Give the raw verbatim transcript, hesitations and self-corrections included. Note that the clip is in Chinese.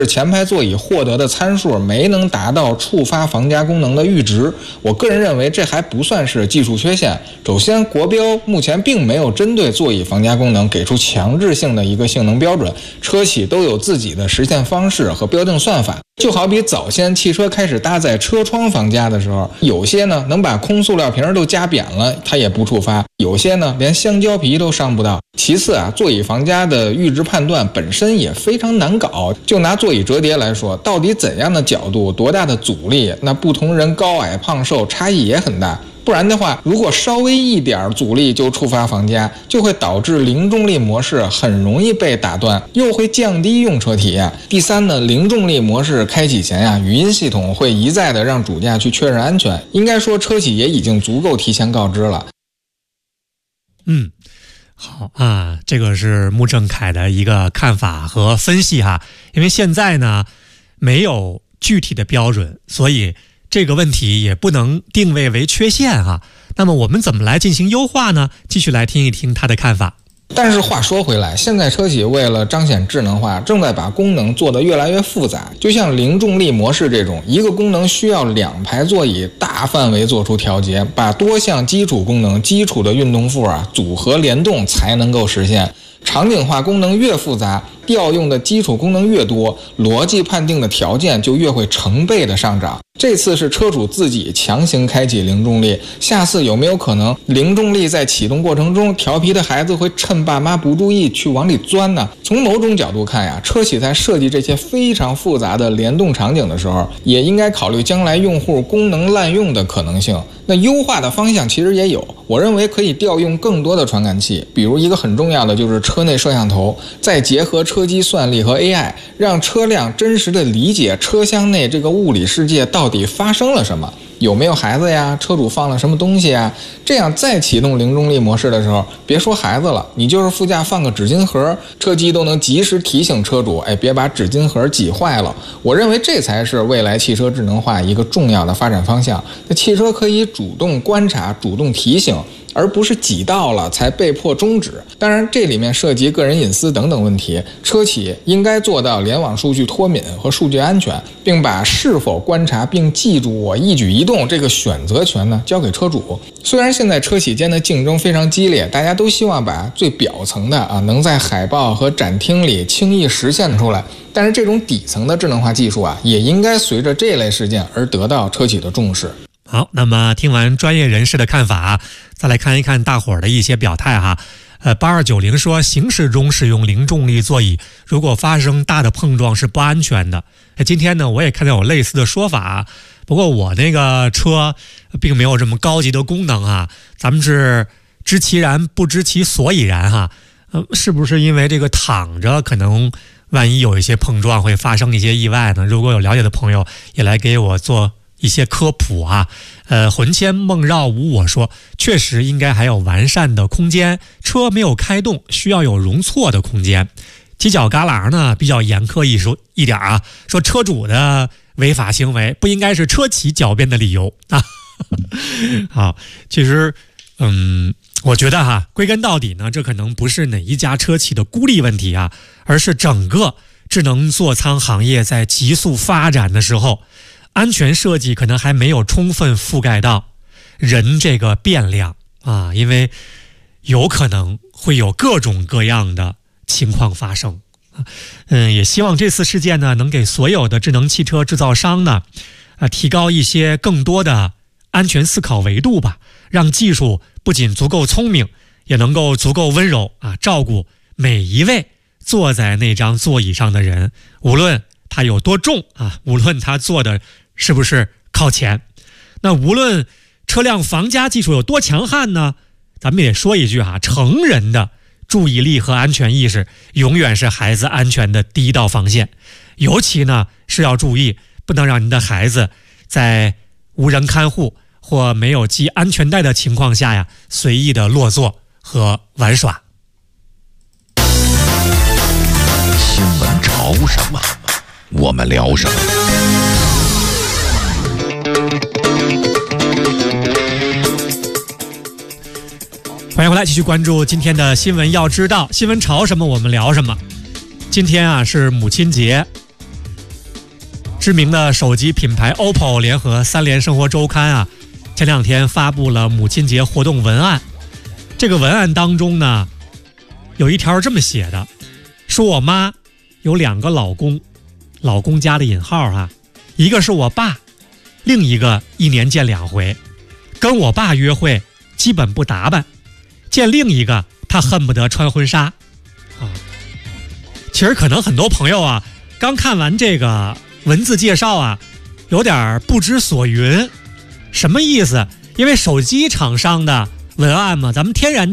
前排座椅获得的参数没能达到触发防夹功能的阈值，我个人认为这还不算是技术缺陷。首先，国标目前并没有针对座椅防夹功能给出强制性的一个性能标准，车企都有自己的实现方式和标定算法。就好比早先汽车开始搭载车窗防夹的时候，有些呢能把空塑料瓶都夹扁了，它也不触发；有些呢连香蕉皮都伤不到。其次啊，座椅防夹的阈值判断本身也非常难搞。就拿座椅折叠来说，到底怎样的角度、多大的阻力，那不同人高矮胖瘦差异也很大。不然的话，如果稍微一点阻力就触发防夹，就会导致零重力模式很容易被打断，又会降低用车体验。第三呢，零重力模式开启前呀、啊，语音系统会一再的让主驾去确认安全。应该说，车企也已经足够提前告知了。 嗯，好啊，这个是穆正凯的一个看法和分析哈。因为现在呢，没有具体的标准，所以这个问题也不能定位为缺陷哈。那么我们怎么来进行优化呢？继续来听一听他的看法。 但是话说回来，现在车企为了彰显智能化，正在把功能做得越来越复杂。就像零重力模式这种，一个功能需要两排座椅大范围做出调节，把多项基础功能、基础的运动负啊组合联动才能够实现。场景化功能越复杂，调用的基础功能越多，逻辑判定的条件就越会成倍的上涨。这次是车主自己强行开启零重力，下次有没有可能零重力在启动过程中，调皮的孩子会趁爸妈不注意去往里钻呢？从某种角度看呀，车企在设计这些非常复杂的联动场景的时候，也应该考虑将来用户功能滥用的可能性。那优化的方向其实也有，我认为可以调用更多的传感器，比如一个很重要的就是车内摄像头，再结合车机算力和 A I， 让车辆真实的理解车厢内这个物理世界到底发生了什么，有没有孩子呀，车主放了什么东西呀，这样再启动零重力模式的时候，别说孩子了，你就是副驾放个纸巾盒，车机都能及时提醒车主，哎，别把纸巾盒挤坏了。我认为这才是未来汽车智能化一个重要的发展方向。那汽车可以主动观察，主动提醒，而不是挤到了才被迫终止。当然这里面涉及个人隐私等等问题，车企应该做到联网数据脱敏和数据安全，并把是否观察并记住我一举一动这个选择权呢交给车主。虽然现在车企间的竞争非常激烈，大家都希望把最表层的啊能在海报和展厅里轻易实现出来，但是这种底层的智能化技术啊也应该随着这类事件而得到车企的重视。 好，那么听完专业人士的看法，再来看一看大伙儿的一些表态哈。呃，八二九零说，行驶中使用零重力座椅，如果发生大的碰撞是不安全的。今天呢，我也看到有类似的说法，不过我那个车并没有这么高级的功能啊，咱们是知其然不知其所以然哈。呃，是不是因为这个躺着可能万一有一些碰撞会发生一些意外呢？如果有了解的朋友也来给我做一些科普啊。呃，魂牵梦绕无我说，确实应该还有完善的空间，车没有开动，需要有容错的空间。犄角旮旯呢比较严苛一说一点啊，说车主的违法行为不应该是车企狡辩的理由啊。好，其实嗯，我觉得哈，归根到底呢，这可能不是哪一家车企的孤立问题啊，而是整个智能座舱行业在急速发展的时候，安全设计可能还没有充分覆盖到人这个变量啊，因为有可能会有各种各样的情况发生。嗯，也希望这次事件呢，能给所有的智能汽车制造商呢，呃，提高一些更多的安全思考维度吧，让技术不仅足够聪明，也能够足够温柔啊，照顾每一位坐在那张座椅上的人，无论他有多重啊，无论他坐的是不是靠前，那无论车辆防夹技术有多强悍呢，咱们也说一句哈，成人的注意力和安全意识永远是孩子安全的第一道防线。尤其呢是要注意，不能让您的孩子在无人看护或没有系安全带的情况下呀，随意的落座和玩耍。 新闻潮什么，我们聊什么。 欢迎回来，继续关注今天的新闻要知道，新闻潮什么我们聊什么。今天啊是母亲节， 知名的手机品牌 O P P O 联合三联生活周刊啊，前两天发布了母亲节活动文案。这个文案当中呢，有一条这么写的，说我妈有两个老公，老公加的引号啊，一个是我爸，另一个一年见两回，跟我爸约会基本不打扮，见另一个他恨不得穿婚纱啊。其实可能很多朋友啊，刚看完这个文字介绍啊，有点不知所云，什么意思？因为手机厂商的文案嘛，咱们天然